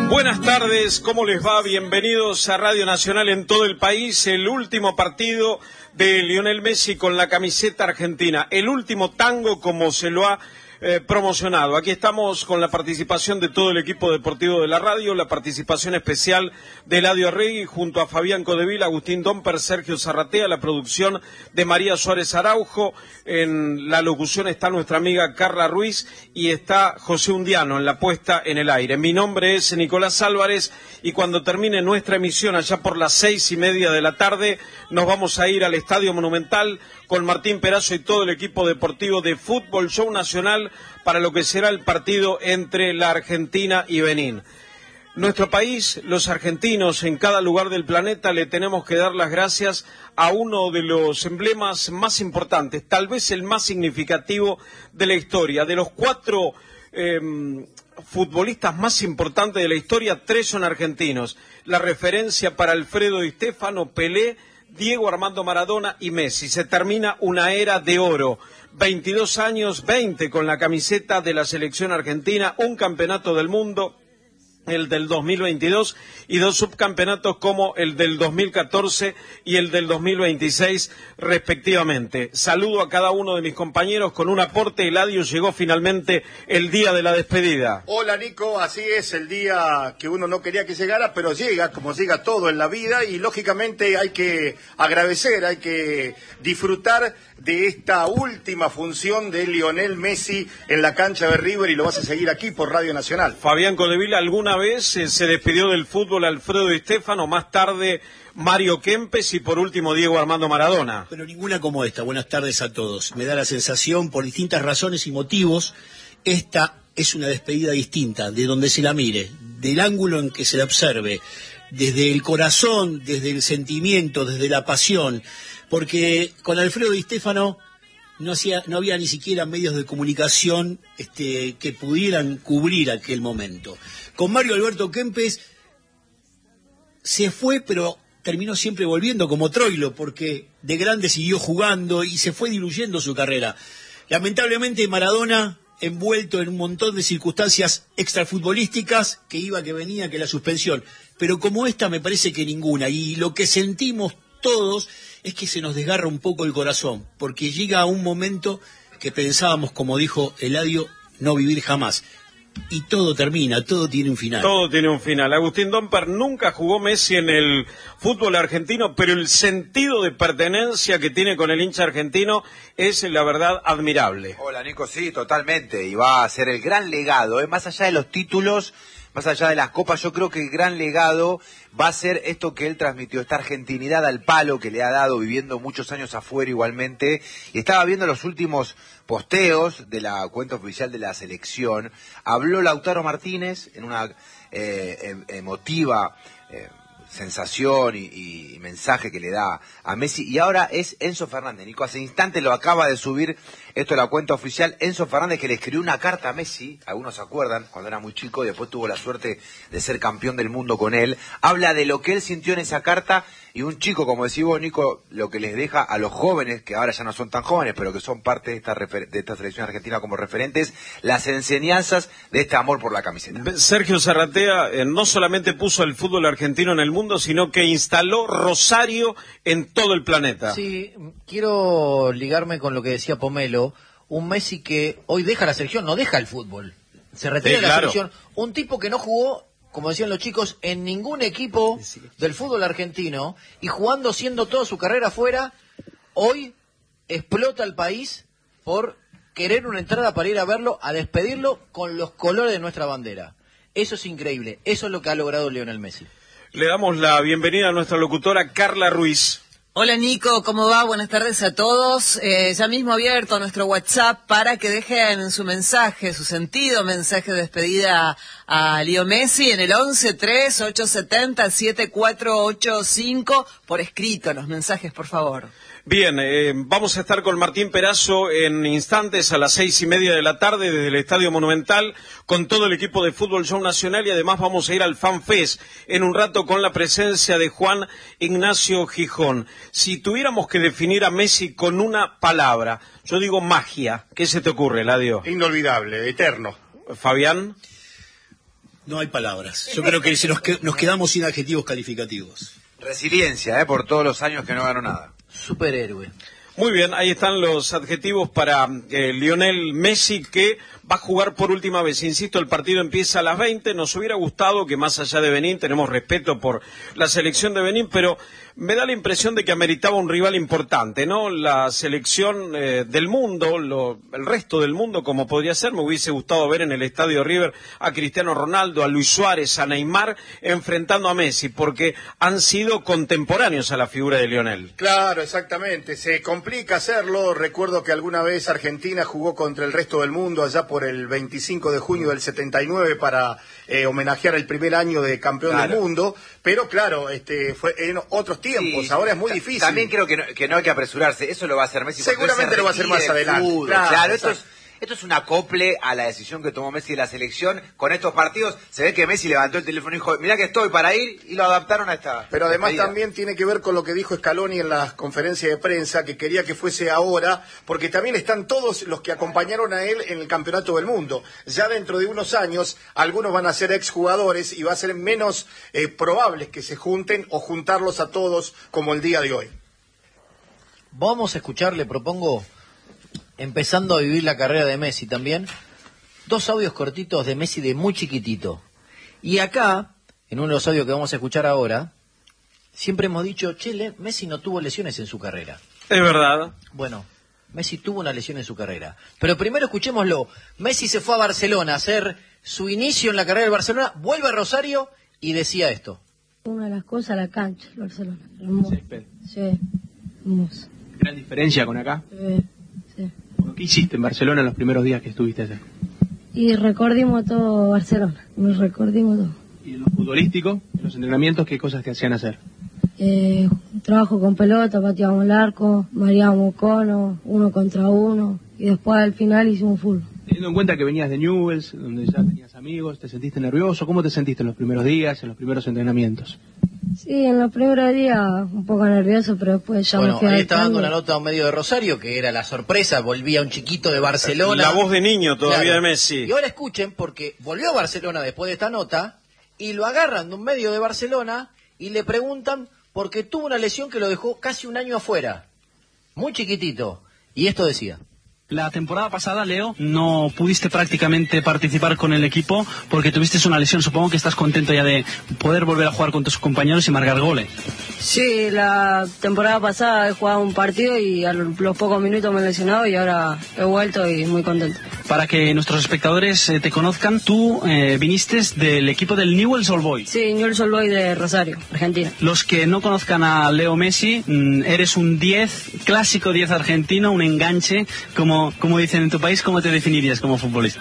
Buenas tardes, ¿cómo les va? Bienvenidos a Radio Nacional en todo el país. El último partido de Lionel Messi con la camiseta argentina. El último tango como se lo ha promocionado. Aquí estamos con la participación de todo el equipo deportivo de la radio, la participación especial de Eladio Arregui junto a Fabián Codevila, Agustín Domper, Sergio Zarratea, la producción de María Suárez Araujo. En la locución está nuestra amiga Carla Ruiz y está José Undiano en la puesta en el aire. Mi nombre es Nicolás Álvarez y cuando termine nuestra emisión allá por las 6:30 de la tarde nos vamos a ir al Estadio Monumental con Martín Perazo y todo el equipo deportivo de Fútbol Show Nacional para lo que será el partido entre la Argentina y Benín. Nuestro país, los argentinos en cada lugar del planeta, le tenemos que dar las gracias a uno de los emblemas más importantes, tal vez el más significativo de la historia. De los cuatro futbolistas más importantes de la historia, tres son argentinos. La referencia para Alfredo Di Stéfano, Pelé, Diego Armando Maradona y Messi. Se termina una era de oro. 22 años, 20 con la camiseta de la selección argentina, un campeonato del mundo, el del 2022, y dos subcampeonatos como el del 2014 y el del 2026, respectivamente. Saludo a cada uno de mis compañeros con un aporte. Eladio, llegó finalmente el día de la despedida. Hola, Nico, así es, el día que uno no quería que llegara, pero llega, como llega todo en la vida, y lógicamente hay que agradecer, hay que disfrutar de esta última función de Lionel Messi en la cancha de River, y lo vas a seguir aquí por Radio Nacional. Fabián Codevila, ¿alguna vez se despidió del fútbol Alfredo Di Stéfano, más tarde Mario Kempes y por último Diego Armando Maradona? Pero ninguna como esta. Buenas tardes a todos. Me da la sensación, por distintas razones y motivos, esta es una despedida distinta, de donde se la mire, del ángulo en que se la observe, desde el corazón, desde el sentimiento, desde la pasión, porque con Alfredo Di Stéfano no había ni siquiera medios de comunicación que pudieran cubrir aquel momento. Con Mario Alberto Kempes se fue, pero terminó siempre volviendo como Troilo, porque de grande siguió jugando y se fue diluyendo su carrera. Lamentablemente Maradona, envuelto en un montón de circunstancias extrafutbolísticas, que iba, que venía, que la suspensión, pero como esta me parece que ninguna, y lo que sentimos todos es que se nos desgarra un poco el corazón, porque llega un momento que pensábamos, como dijo Eladio, no vivir jamás. Y todo termina, todo tiene un final. Todo tiene un final. Agustín Domper, nunca jugó Messi en el fútbol argentino, pero el sentido de pertenencia que tiene con el hincha argentino es, la verdad, admirable. Hola, Nico, sí, totalmente. Y va a ser el gran legado, más allá de los títulos, más allá de las copas, yo creo que el gran legado va a ser esto que él transmitió, esta argentinidad al palo que le ha dado, viviendo muchos años afuera igualmente. Y estaba viendo los últimos posteos de la cuenta oficial de la selección. Habló Lautaro Martínez en una emotiva sensación y mensaje que le da a Messi, y ahora es Enzo Fernández. Nico, hace instantes lo acaba de subir esto a la cuenta oficial, Enzo Fernández, que le escribió una carta a Messi, algunos se acuerdan, cuando era muy chico, y después tuvo la suerte de ser campeón del mundo con él. Habla de lo que él sintió en esa carta, y un chico, como decís vos, Nico, lo que les deja a los jóvenes, que ahora ya no son tan jóvenes, pero que son parte de esta selección argentina como referentes, las enseñanzas de este amor por la camiseta. Sergio Zarratea no solamente puso el fútbol argentino en el mundo, sino que instaló Rosario en todo el planeta. Sí, quiero ligarme con lo que decía Pomelo, un Messi que hoy deja la selección, no deja el fútbol, se retira de la selección, un tipo que no jugó, como decían los chicos, en ningún equipo del fútbol argentino, y jugando, siendo toda su carrera afuera, hoy explota el país por querer una entrada para ir a verlo, a despedirlo con los colores de nuestra bandera. Eso es increíble, eso es lo que ha logrado Lionel Messi. Le damos la bienvenida a nuestra locutora Carla Ruiz. Hola Nico, ¿cómo va? Buenas tardes a todos. Ya mismo abierto nuestro WhatsApp para que dejen su mensaje, su sentido mensaje de despedida a Leo Messi en el 11-3-870-7485, por escrito los mensajes, por favor. Bien, vamos a estar con Martín Perazo en instantes a las 6:30 de la tarde desde el Estadio Monumental con todo el equipo de Fútbol Show Nacional, y además vamos a ir al FanFest en un rato con la presencia de Juan Ignacio Gijón. Si tuviéramos que definir a Messi con una palabra, yo digo magia. ¿Qué se te ocurre, Eladio? Inolvidable, eterno. Fabián. No hay palabras. Yo creo que nos quedamos sin adjetivos calificativos. Resiliencia, por todos los años que no ganó nada. Superhéroe. Muy bien, ahí están los adjetivos para Lionel Messi, que va a jugar por última vez. Insisto, el partido empieza a las 20. Nos hubiera gustado que más allá de Benín, tenemos respeto por la selección de Benín, pero me da la impresión de que ameritaba un rival importante, ¿no? La selección del mundo, el resto del mundo, como podría ser. Me hubiese gustado ver en el Estadio River a Cristiano Ronaldo, a Luis Suárez, a Neymar, enfrentando a Messi, porque han sido contemporáneos a la figura de Lionel. Claro, exactamente. Se complica hacerlo. Recuerdo que alguna vez Argentina jugó contra el resto del mundo allá por el 25 de junio del 79 para homenajear el primer año de campeón del mundo, pero claro, fue en otros tiempos, ahora es muy difícil. También creo que no hay que apresurarse, eso lo va a hacer Messi. Seguramente lo va a hacer más adelante. Claro, esto es un acople a la decisión que tomó Messi de la selección. Con estos partidos se ve que Messi levantó el teléfono y dijo, mirá que estoy para ir, y lo adaptaron a esta. Pero además también tiene que ver con lo que dijo Scaloni en la conferencia de prensa, que quería que fuese ahora, porque también están todos los que acompañaron a él en el campeonato del mundo. Ya dentro de unos años, algunos van a ser exjugadores y va a ser menos probable que se junten o juntarlos a todos como el día de hoy. Vamos a escuchar, le propongo, empezando a vivir la carrera de Messi también, 2 audios cortitos de Messi de muy chiquitito. Y acá, en uno de los audios que vamos a escuchar ahora, siempre hemos dicho, Messi no tuvo lesiones en su carrera. Es verdad. Bueno, Messi tuvo una lesión en su carrera. Pero primero escuchémoslo. Messi se fue a Barcelona a hacer su inicio en la carrera del Barcelona, vuelve a Rosario y decía esto. Una de las cosas, la cancha, el Barcelona. Hermoso. Sí, hermoso. ¿Gran diferencia con acá? Sí. ¿Qué hiciste en Barcelona en los primeros días que estuviste allá? Y recordimos todo Barcelona, nos recordimos todo. ¿Y en lo futbolístico, en los entrenamientos, qué cosas te hacían hacer? Trabajo con pelota, pateábamos el arco, mareábamos cono, 1 contra 1, y después al final hicimos fútbol. Teniendo en cuenta que venías de Newell's, donde ya tenías amigos, ¿te sentiste nervioso? ¿Cómo te sentiste en los primeros días, en los primeros entrenamientos? Sí, en los primeros días un poco nervioso, pero después ya me fui ahí está dando una nota a un medio de Rosario, que era la sorpresa, volvía un chiquito de Barcelona. La voz de niño todavía de Messi. Y ahora escuchen, porque volvió a Barcelona después de esta nota, y lo agarran de un medio de Barcelona, y le preguntan, porque tuvo una lesión que lo dejó casi un año afuera. Muy chiquitito. Y esto decía. La temporada pasada, Leo, no pudiste prácticamente participar con el equipo porque tuviste una lesión. Supongo que estás contento ya de poder volver a jugar con tus compañeros y marcar goles. Sí, la temporada pasada he jugado un partido y a los pocos minutos me he lesionado y ahora he vuelto y muy contento. Para que nuestros espectadores te conozcan, tú viniste del equipo del Newell's Old Boys. Sí, Newell's Old Boys de Rosario, Argentina. Los que no conozcan a Leo Messi, eres un 10, clásico 10 argentino, un enganche, como dicen en tu país. ¿Cómo te definirías como futbolista?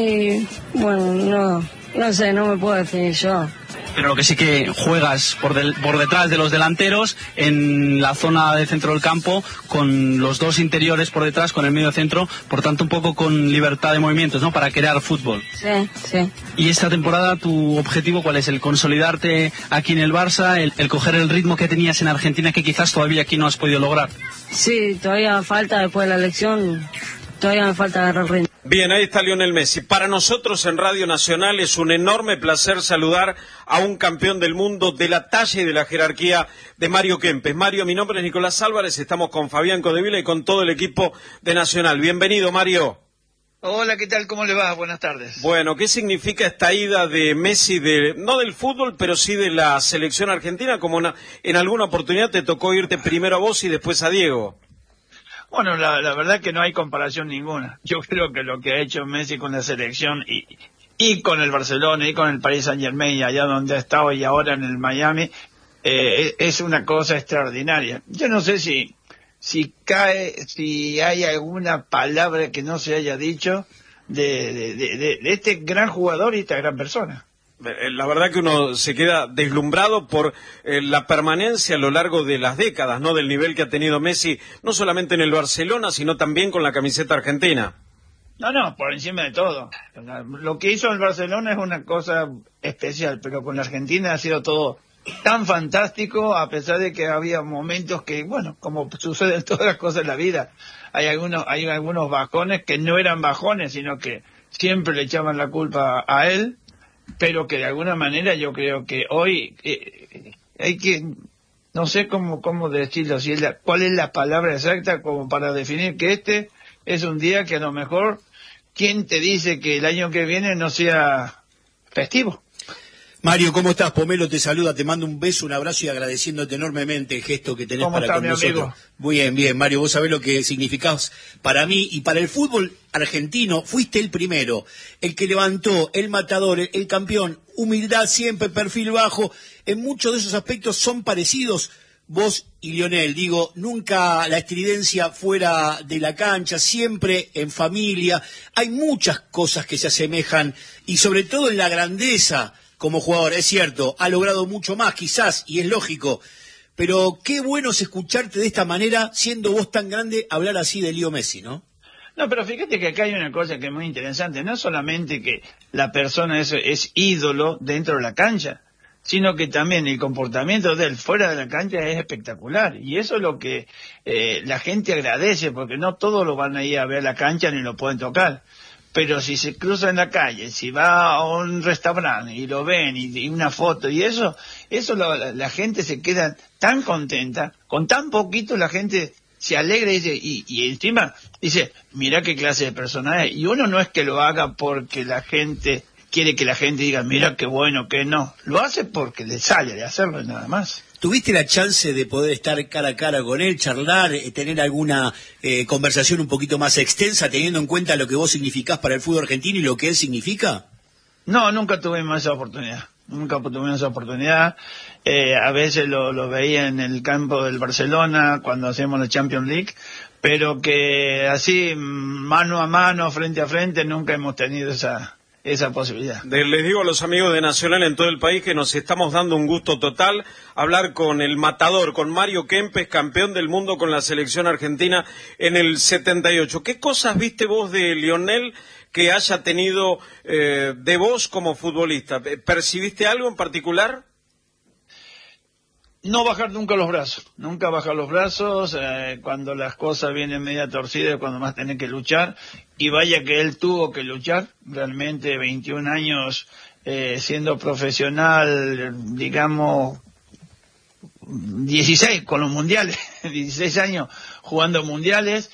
Bueno, no sé, no me puedo definir yo. Pero lo que sí que juegas por detrás de los delanteros, en la zona de centro del campo, con los 2 interiores por detrás, con el medio centro, por tanto un poco con libertad de movimientos, ¿no? Para crear fútbol. Sí. ¿Y esta temporada tu objetivo cuál es? ¿El consolidarte aquí en el Barça? ¿El coger el ritmo que tenías en Argentina que quizás todavía aquí no has podido lograr? Sí, todavía me falta, después de la elección, todavía me falta agarrar ritmo. Bien, ahí está Lionel Messi. Para nosotros en Radio Nacional es un enorme placer saludar a un campeón del mundo de la talla y de la jerarquía de Mario Kempes. Mario, mi nombre es Nicolás Álvarez, estamos con Fabián Codevila y con todo el equipo de Nacional. Bienvenido, Mario. Hola, ¿qué tal? ¿Cómo le va? Buenas tardes. Bueno, ¿qué significa esta ida de Messi, no del fútbol, pero sí de la selección argentina? Como en alguna oportunidad te tocó irte primero a vos y después a Diego. Bueno, la verdad que no hay comparación ninguna. Yo creo que lo que ha hecho Messi con la selección y con el Barcelona y con el Paris Saint-Germain, allá donde ha estado y ahora en el Miami, es una cosa extraordinaria. Yo no sé si hay alguna palabra que no se haya dicho de este gran jugador y esta gran persona. La verdad que uno se queda deslumbrado por la permanencia a lo largo de las décadas, ¿no? Del nivel que ha tenido Messi, no solamente en el Barcelona, sino también con la camiseta argentina. No, por encima de todo. Lo que hizo en el Barcelona es una cosa especial, pero con la Argentina ha sido todo tan fantástico, a pesar de que había momentos que, bueno, como sucede en todas las cosas en la vida, hay algunos bajones que no eran bajones, sino que siempre le echaban la culpa a él. pero que de alguna manera yo creo que hoy hay que, no sé cómo decirlo, cuál es la palabra exacta como para definir que este es un día que a lo mejor, ¿quién te dice que el año que viene no sea festivo? Mario, ¿cómo estás? Pomelo te saluda, te mando un beso, un abrazo y agradeciéndote enormemente el gesto que tenés para con nosotros. Amigo? Muy bien, Mario, vos sabés lo que significás para mí y para el fútbol argentino. Fuiste el primero, el que levantó, el matador, el campeón, humildad siempre, perfil bajo. En muchos de esos aspectos son parecidos vos y Lionel. Digo, nunca la estridencia fuera de la cancha, siempre en familia. Hay muchas cosas que se asemejan y sobre todo en la grandeza. Como jugador, es cierto, ha logrado mucho más, quizás, y es lógico, pero qué bueno es escucharte de esta manera, siendo vos tan grande, hablar así de Leo Messi, ¿no? No, pero fíjate que acá hay una cosa que es muy interesante, no solamente que la persona es ídolo dentro de la cancha, sino que también el comportamiento de él fuera de la cancha es espectacular, y eso es lo que la gente agradece, porque no todos lo van a ir a ver a la cancha ni lo pueden tocar. Pero si se cruza en la calle, si va a un restaurante y lo ven y una foto y eso la gente se queda tan contenta, con tan poquito la gente se alegra y dice, y encima dice, mira qué clase de persona es. Y uno no es que lo haga porque la gente quiere que la gente diga, mira qué bueno, que no. Lo hace porque le sale de hacerlo y nada más. ¿Tuviste la chance de poder estar cara a cara con él, charlar, tener alguna conversación un poquito más extensa, teniendo en cuenta lo que vos significás para el fútbol argentino y lo que él significa? No, nunca tuvimos esa oportunidad. A veces lo veía en el campo del Barcelona cuando hacemos la Champions League, pero que así, mano a mano, frente a frente, nunca hemos tenido esa posibilidad. Les digo a los amigos de Nacional en todo el país que nos estamos dando un gusto total hablar con el matador, con Mario Kempes, campeón del mundo con la selección argentina en el 78. ¿Qué cosas viste vos de Lionel que haya tenido de vos como futbolista? ¿Percibiste algo en particular? No bajar nunca los brazos, cuando las cosas vienen media torcidas, cuando más tenés que luchar, y vaya que él tuvo que luchar, realmente 21 años siendo profesional, digamos, 16 con los mundiales, 16 años jugando mundiales,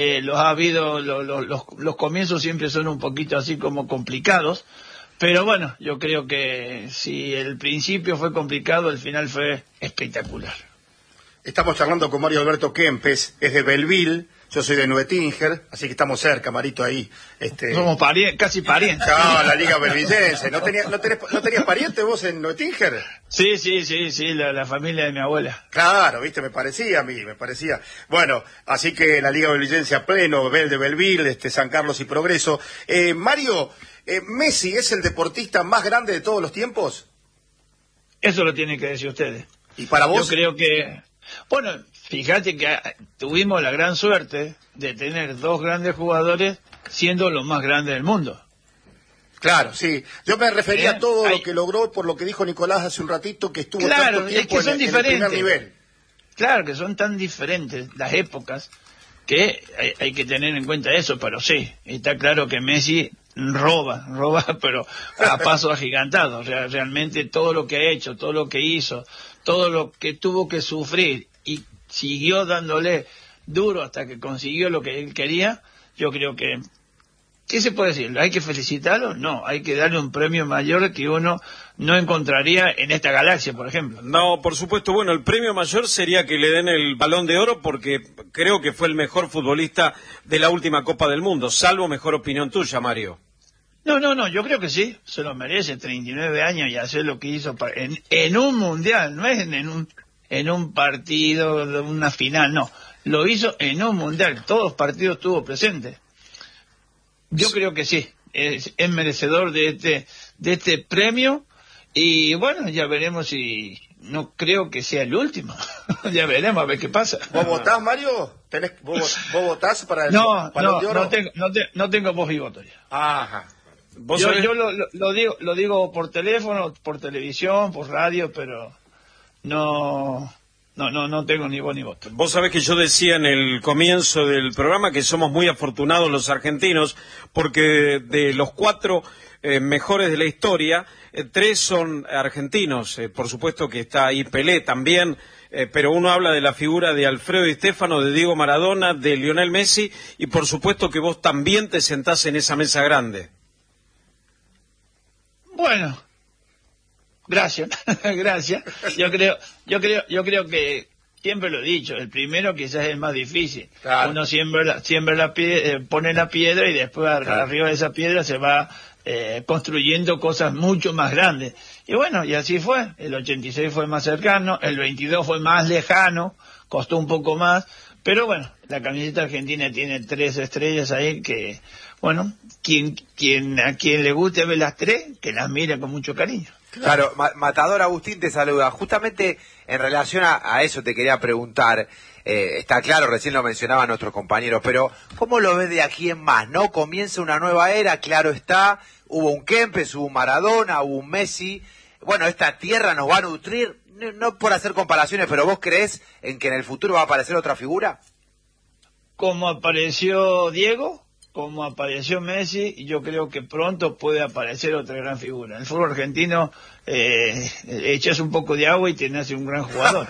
los comienzos siempre son un poquito así como complicados, pero bueno, yo creo que si el principio fue complicado, el final fue espectacular. Estamos charlando con Mario Alberto Kempes, es de Belleville, yo soy de Nuetinger, así que estamos cerca, Marito, ahí. Somos casi parientes. No, la Liga Belvillense. ¿No tenías pariente vos en Nuetinger? Sí, la familia de mi abuela. Claro, viste, me parecía. Bueno, así que la Liga Belvillense a pleno, de Belleville, San Carlos y Progreso. Mario, ¿Messi es el deportista más grande de todos los tiempos? Eso lo tienen que decir ustedes. ¿Y para vos? Yo creo que... Bueno, fíjate que tuvimos la gran suerte de tener dos grandes jugadores siendo los más grandes del mundo. Claro, sí. Yo me refería a todo lo que logró, por lo que dijo Nicolás hace un ratito, que estuvo tanto tiempo en el primer nivel. Claro, que son tan diferentes las épocas que hay que tener en cuenta eso, pero sí, está claro que Messi roba, pero a paso agigantado. Realmente todo lo que ha hecho, todo lo que hizo, todo lo que tuvo que sufrir y siguió dándole duro hasta que consiguió lo que él quería, yo creo que... ¿Qué se puede decir? ¿Hay que felicitarlo? No, hay que darle un premio mayor que uno no encontraría en esta galaxia, por ejemplo. No, por supuesto. Bueno, el premio mayor sería que le den el Balón de Oro porque creo que fue el mejor futbolista de la última Copa del Mundo, salvo mejor opinión tuya, Mario. No, yo creo que sí, se lo merece, 39 años y hacer lo que hizo en un mundial, no es en un partido, de una final, no, lo hizo en un mundial, todos los partidos estuvo presente. Yo creo que sí, es merecedor de este premio y bueno, ya veremos si... No creo que sea el último. Ya veremos a ver qué pasa. ¿Vos votás, Mario? ¿Vos votás para el Balón de Oro? No tengo voz y voto ya. Ajá. Yo lo digo por teléfono, por televisión, por radio, pero no tengo ni voz ni voto. Vos sabés que yo decía en el comienzo del programa que somos muy afortunados los argentinos porque de los 4 mejores de la historia. 3 son argentinos, por supuesto que está ahí Pelé también, pero uno habla de la figura de Alfredo Di Stéfano, de Diego Maradona, de Lionel Messi, y por supuesto que vos también te sentás en esa mesa grande. Bueno, gracias, gracias. Yo creo que siempre lo he dicho, el primero quizás es el más difícil. Claro. Uno pone la piedra y después arriba de esa piedra se va construyendo cosas mucho más grandes. Y bueno, y así fue. El 86 fue más cercano, el 22 fue más lejano, costó un poco más, pero bueno, la camiseta argentina tiene 3 estrellas ahí que, bueno, a quien le guste ver las 3, que las mire con mucho cariño. Claro, Matador Agustín te saluda. Justamente en relación a eso te quería preguntar, está claro, recién lo mencionaban nuestros compañeros, pero ¿cómo lo ves de aquí en más? ¿No? Comienza una nueva era, claro está, hubo un Kempes, hubo un Maradona, hubo un Messi. Bueno, esta tierra nos va a nutrir, no por hacer comparaciones, pero ¿vos creés en que en el futuro va a aparecer otra figura? Como apareció Diego, como apareció Messi, y yo creo que pronto puede aparecer otra gran figura. En el fútbol argentino echas un poco de agua y te nace un gran jugador.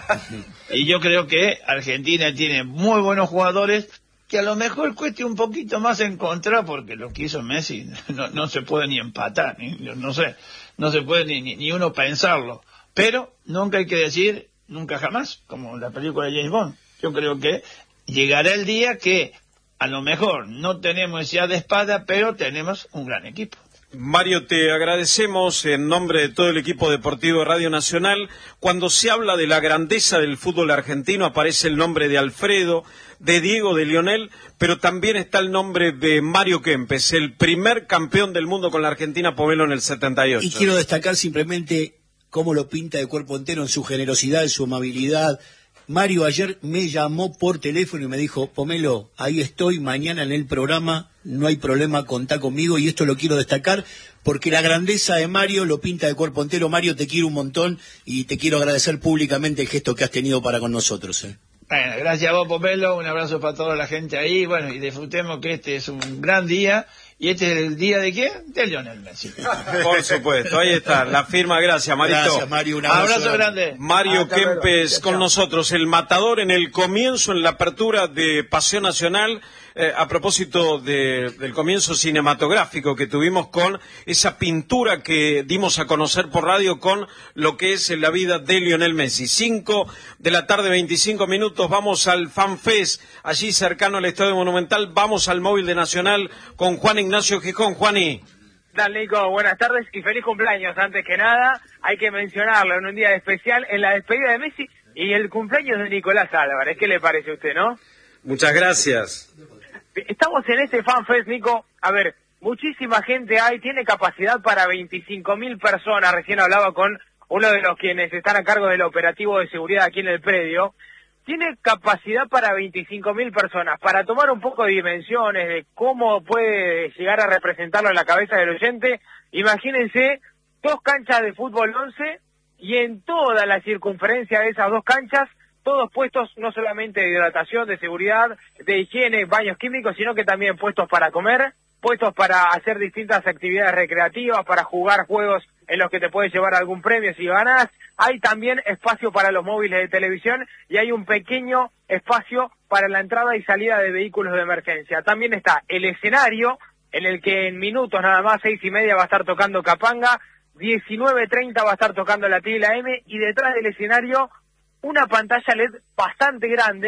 Y yo creo que Argentina tiene muy buenos jugadores que a lo mejor cueste un poquito más encontrar, porque lo que hizo Messi no se puede ni empatar, no se puede ni uno pensarlo. Pero nunca hay que decir nunca jamás, como la película de James Bond. Yo creo que llegará el día que a lo mejor no tenemos esa de espada, pero tenemos un gran equipo. Mario, te agradecemos en nombre de todo el equipo deportivo de Radio Nacional. Cuando se habla de la grandeza del fútbol argentino aparece el nombre de Alfredo, de Diego, de Lionel, pero también está el nombre de Mario Kempes, el primer campeón del mundo con la Argentina, Pomelo, en el 78. Y quiero destacar simplemente cómo lo pinta de cuerpo entero en su generosidad, en su amabilidad. Mario ayer me llamó por teléfono y me dijo, Pomelo, ahí estoy, mañana en el programa, no hay problema, contá conmigo, y esto lo quiero destacar porque la grandeza de Mario lo pinta de cuerpo entero. Mario, te quiero un montón y te quiero agradecer públicamente el gesto que has tenido para con nosotros. Bueno, gracias a vos, Pomelo, un abrazo para toda la gente ahí, bueno, y disfrutemos que este es un gran día. ¿Y este es el día de quién? De Lionel Messi. Por supuesto, ahí está, la firma, gracias, Marito. Gracias, Mario, un abrazo grande. Mario Kempes con nosotros, el matador en el comienzo, en la apertura de Paseo Nacional, a propósito del comienzo cinematográfico que tuvimos con esa pintura que dimos a conocer por radio con lo que es la vida de Lionel Messi. 5 de la tarde, 25 minutos, vamos al FanFest, allí cercano al Estadio Monumental, vamos al móvil de Nacional con Juan Ignacio Gijón. Juani. ¿Qué tal, Nico? Buenas tardes y feliz cumpleaños. Antes que nada, hay que mencionarlo en un día especial, en la despedida de Messi y el cumpleaños de Nicolás Álvarez. ¿Qué le parece a usted, no? Muchas gracias. Estamos en este FanFest, Nico. A ver, muchísima gente hay, tiene capacidad para 25.000 personas. Recién hablaba con uno de los quienes están a cargo del operativo de seguridad aquí en el predio. Tiene capacidad para 25.000 personas. Para tomar un poco de dimensiones de cómo puede llegar a representarlo en la cabeza del oyente, imagínense 2 canchas de fútbol 11 y en toda la circunferencia de esas 2 canchas, todos puestos no solamente de hidratación, de seguridad, de higiene, baños químicos, sino que también puestos para comer, puestos para hacer distintas actividades recreativas, para jugar juegos en los que te puedes llevar algún premio si ganas. Hay también espacio para los móviles de televisión y hay un pequeño espacio para la entrada y salida de vehículos de emergencia. También está el escenario en el que en minutos nada más, 6:30 va a estar tocando Capanga, 19:30 va a estar tocando la T y la M, y detrás del escenario una pantalla LED bastante grande